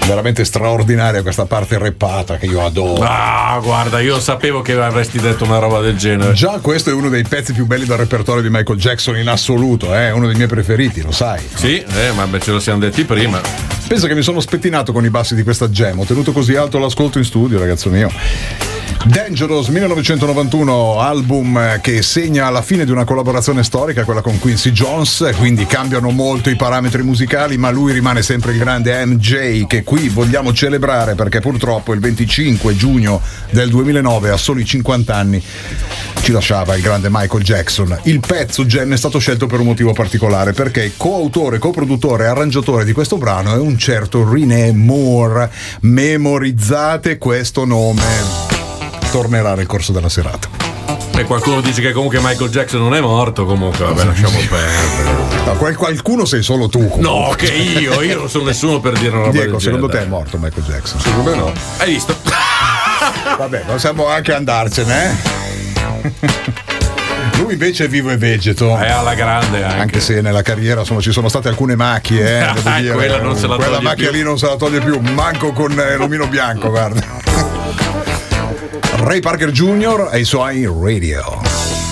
Veramente straordinaria questa parte rappata che io adoro. Ah, guarda, io sapevo che avresti detto una roba del genere. Già questo è uno dei pezzi più belli del repertorio di Michael Jackson in assoluto, è uno dei miei preferiti, lo sai. Sì, ma ce lo siamo detti prima. Pensa che mi sono spettinato con i bassi di questa jam, ho tenuto così alto l'ascolto in studio, ragazzo mio. Dangerous 1991, album che segna la fine di una collaborazione storica, quella con Quincy Jones, quindi cambiano molto i parametri musicali, ma lui rimane sempre il grande MJ che qui vogliamo celebrare perché purtroppo il 25 giugno del 2009, a soli 50 anni, ci lasciava il grande Michael Jackson. Il pezzo Jam è stato scelto per un motivo particolare, perché coautore, coproduttore e arrangiatore di questo brano è un certo René Moore. Memorizzate questo nome, tornerà nel corso della serata. E qualcuno dice che comunque Michael Jackson non è morto, comunque, vabbè, lasciamo perdere. No, qualcuno sei solo tu comunque. No, che io non sono nessuno per dire una roba Diego, del secondo genere. te è morto Michael Jackson? Secondo me no. Hai visto? Vabbè, possiamo anche andarcene, Lui invece è vivo e vegeto. È alla grande anche se nella carriera insomma ci sono state alcune macchie, devo dire. Quella non se la Quella toglie macchia più. lì non se la toglie più, manco con l'omino bianco, guarda. Ray Parker Jr. e i suoi Radio.